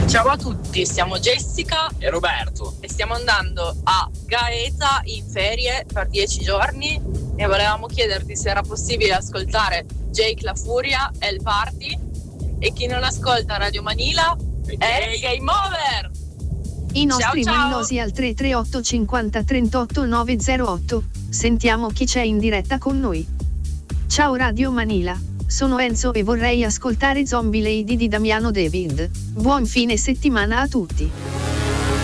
Ciao a tutti, siamo Jessica e Roberto e stiamo andando a Gaeta in ferie per 10 giorni e volevamo chiederti se era possibile ascoltare Jake La Furia e il Party, e chi non ascolta Radio Manila è Game Over. I nostri ciao. mandosi al 338 50 38 908. Sentiamo chi c'è in diretta con noi. Ciao Radio Manila, sono Enzo e vorrei ascoltare Zombie Lady di Damiano David. Buon fine settimana a tutti.